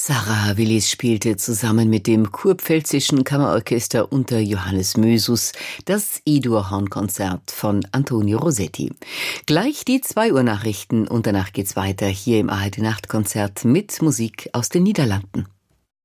Sarah Willis spielte zusammen mit dem Kurpfälzischen Kammerorchester unter Johannes Mösus das E-Dur-Hornkonzert von Antonio Rossetti. Gleich die 2 Uhr Nachrichten und danach geht's weiter hier im ARD Nachtkonzert mit Musik aus den Niederlanden.